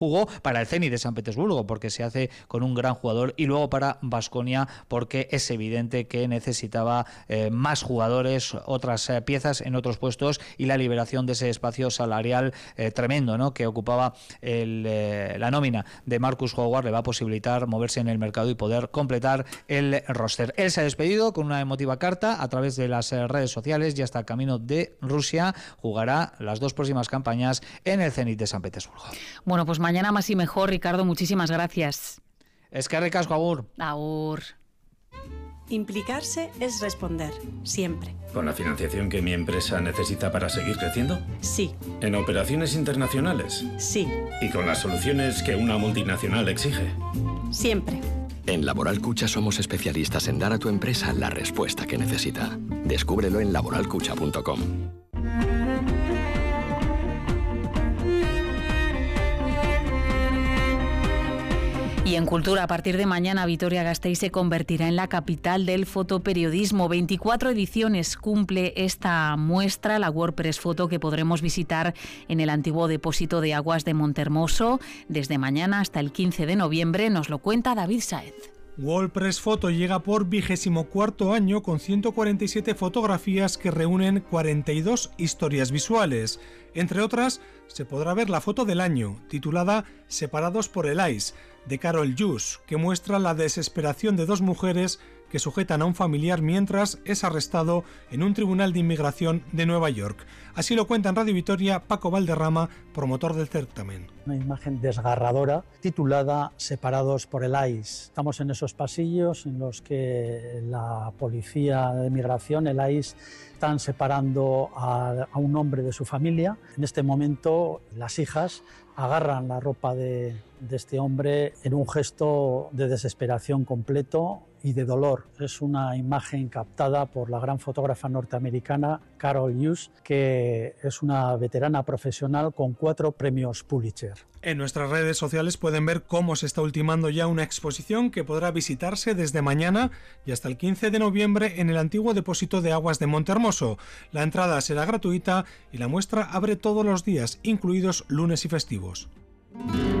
jugó para el Zenit de San Petersburgo porque se hace con un gran jugador, y luego para Baskonia porque es evidente que necesitaba más jugadores, otras piezas en otros puestos, y la liberación de ese espacio salarial tremendo, ¿no?, que ocupaba la nómina de Marcus Howard le va a posibilitar moverse en el mercado y poder completar el roster. Él se ha despedido con una emotiva carta a través de las redes sociales, ya está camino de Rusia, jugará las 2 próximas campañas en el Zenit de San Petersburgo. Bueno, pues mañana más y mejor, Ricardo, muchísimas gracias. Eskerrik asko, agur. Agur. Implicarse es responder, siempre. ¿Con la financiación que mi empresa necesita para seguir creciendo? Sí. ¿En operaciones internacionales? Sí. ¿Y con las soluciones que una multinacional exige? Siempre. En Laboral Cucha somos especialistas en dar a tu empresa la respuesta que necesita. Descúbrelo en laboralcucha.com. Y en Cultura, a partir de mañana, Vitoria-Gasteiz se convertirá en la capital del fotoperiodismo. 24 ediciones cumple esta muestra, la WordPress Foto, que podremos visitar en el antiguo depósito de aguas de Montermoso. Desde mañana hasta el 15 de noviembre, nos lo cuenta David Sáez. WordPress Foto llega por 24º año con 147 fotografías que reúnen 42 historias visuales. Entre otras, se podrá ver la foto del año, titulada Separados por el Ice, de Carol Hughes, que muestra la desesperación de 2 mujeres que sujetan a un familiar mientras es arrestado en un tribunal de inmigración de Nueva York. Así lo cuenta en Radio Vitoria Paco Valderrama, promotor del certamen. Una imagen desgarradora titulada Separados por el ICE. Estamos en esos pasillos en los que la policía de migración, el ICE, están separando a un hombre de su familia. En este momento las hijas agarran la ropa de este hombre en un gesto de desesperación completo y de dolor. Es una imagen captada por la gran fotógrafa norteamericana Carol Hughes, que es una veterana profesional con 4 premios Pulitzer. En nuestras redes sociales pueden ver cómo se está ultimando ya una exposición que podrá visitarse desde mañana y hasta el 15 de noviembre en el antiguo depósito de aguas de Montermoso. La entrada será gratuita y la muestra abre todos los días, incluidos lunes y festivos.